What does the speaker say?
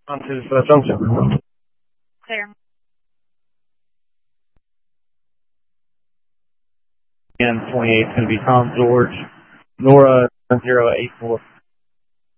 onto Junction. Clear. And 28 is going to be Tom George, Nora 084.